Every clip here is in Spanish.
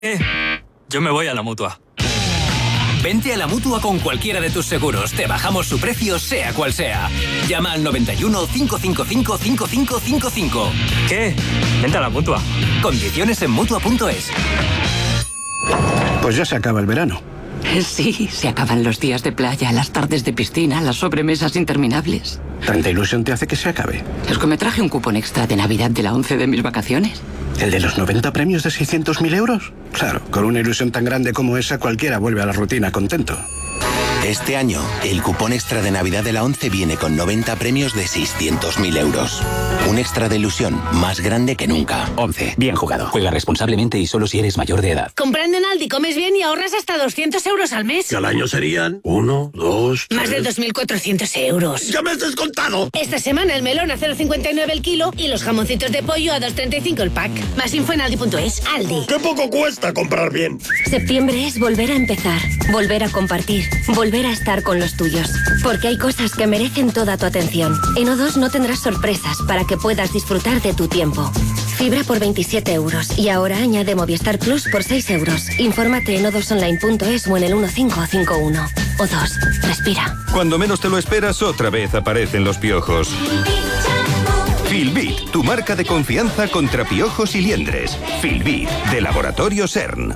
Yo me voy a la Mutua. Vente a la Mutua con cualquiera de tus seguros. Te bajamos su precio, sea cual sea. Llama al 91 555 5555. ¿Qué? Vente a la Mutua. Condiciones en Mutua.es. Pues ya se acaba el verano. Sí, se acaban los días de playa, las tardes de piscina, las sobremesas interminables. ¿Tanta ilusión te hace que se acabe? Es que me traje un cupón extra de Navidad de la 11 de mis vacaciones. ¿El de los 90 premios de 600.000 euros? Claro, con una ilusión tan grande como esa, cualquiera vuelve a la rutina contento. Este año, el cupón extra de Navidad de la 11 viene con 90 premios de 600.000 euros. Un extra de ilusión más grande que nunca. 11. Bien jugado. Juega responsablemente y solo si eres mayor de edad. Comprando en Aldi comes bien y ahorras hasta 200 euros al mes. Que al año serían 1, 2, 3... Más de 2.400 euros. ¡Ya me has descontado! Esta semana el melón a 0,59 el kilo y los jamoncitos de pollo a 2,35 el pack. Más info en Aldi.es. Aldi. ¡Qué poco cuesta comprar bien! Septiembre es volver a empezar, volver a compartir, volver a estar con los tuyos. Porque hay cosas que merecen toda tu atención. En O2 no tendrás sorpresas para que puedas disfrutar de tu tiempo. Fibra por 27 euros y ahora añade Movistar Plus por 6 euros. Infórmate en o2online.es o en el 1551. O2. Respira. Cuando menos te lo esperas, otra vez aparecen los piojos. Filbit, tu marca de confianza contra piojos y liendres. Filbit, de Laboratorio CERN.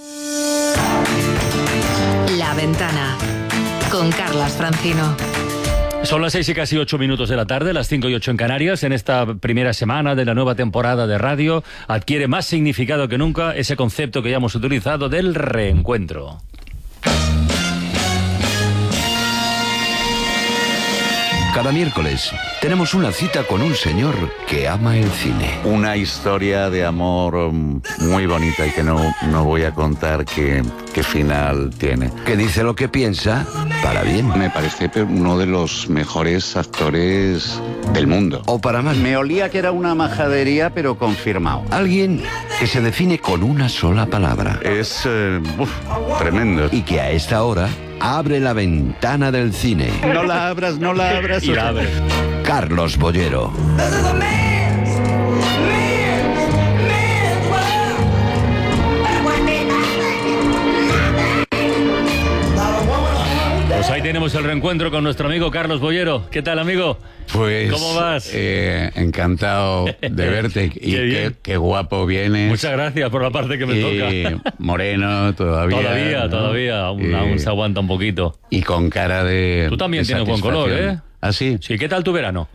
La Ventana, con Carlas Francino. Son las 6 y casi 8 minutos de la tarde, las 5 y 8 en Canarias. En esta primera semana de la nueva temporada de radio adquiere más significado que nunca ese concepto que ya hemos utilizado del reencuentro. Cada miércoles tenemos una cita con un señor que ama el cine. Una historia de amor muy bonita y que no voy a contar qué final tiene. Que dice lo que piensa para bien. Me parece uno de los mejores actores del mundo. O para mal. Me olía que era una majadería, pero confirmado. Alguien que se define con una sola palabra. Es tremendo. Y que a esta hora abre la ventana del cine. No la abras, no la abras. Y la abre. Carlos Bollero. Pues ahí tenemos el reencuentro con nuestro amigo Carlos Bollero. ¿Qué tal, amigo? Pues, ¿cómo vas? Encantado de verte y qué guapo vienes. Muchas gracias por la parte que me toca. Moreno todavía. Todavía, aún se aguanta un poquito. Y con cara de... Tú también tienes buen color, ¿eh? ¿Ah, sí? Sí, ¿qué tal tu verano?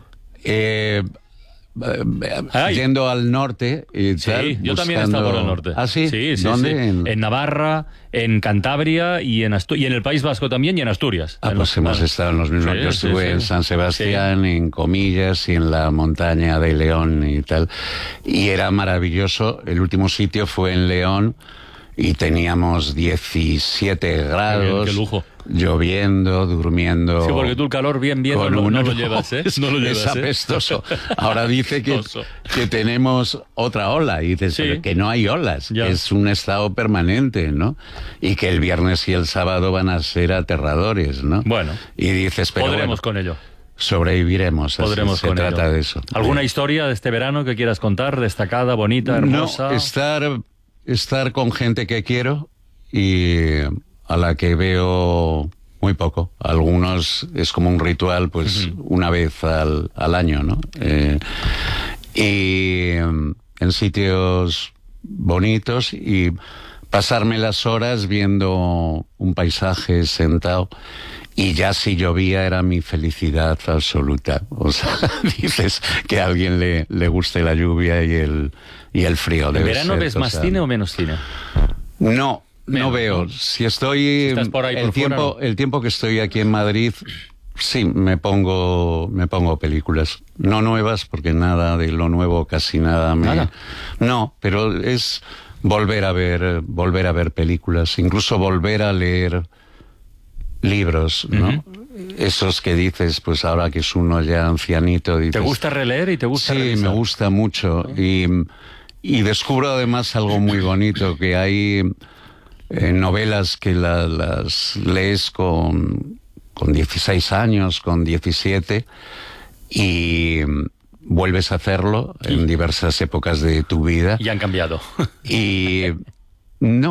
Yendo al norte y tal, sí, yo también he estado por el norte. ¿Ah, sí? Sí. ¿Dónde? Sí. En Navarra, en Cantabria y en el País Vasco también y en Asturias. Pues hemos estado en los mismos. Yo estuve en San Sebastián, en Comillas y en la montaña de León y tal. Y era maravilloso. El último sitio fue en León y teníamos 17 grados. Qué lujo. Lloviendo, durmiendo. Sí, porque tú el calor bien no lo llevas, ¿eh? No lo llevas, es apestoso. Ahora dice que tenemos otra ola y dices, pero que no hay olas, ya. Es un estado permanente, ¿no? Y que el viernes y el sábado van a ser aterradores, ¿no? Bueno. Y dices, pero podremos con ello. Sobreviviremos. Podremos se con trata ello. De eso. ¿Alguna historia de este verano que quieras contar, destacada, bonita, hermosa? No, estar con gente que quiero y a la que veo muy poco. Algunos es como un ritual, pues una vez al año, ¿no? Y en sitios bonitos y pasarme las horas viendo un paisaje sentado. Y ya si llovía era mi felicidad absoluta. O sea, dices que a alguien le guste la lluvia y el frío. ¿En verano ves más cine o menos cine? No veo. Si estás por ahí el tiempo que estoy aquí en Madrid, sí, me pongo películas. No nuevas, porque nada de lo nuevo, casi nada ¿Nada? No, pero es volver a ver películas, incluso volver a leer libros, ¿no? Esos que dices, pues ahora que es uno ya ancianito, dices... ¿Te gusta releer y te gusta revisar? Sí, me gusta mucho. Y descubro además algo muy bonito, que hay novelas que las lees con 16 años, con 17, y vuelves a hacerlo en diversas épocas de tu vida. Y han cambiado. Y No.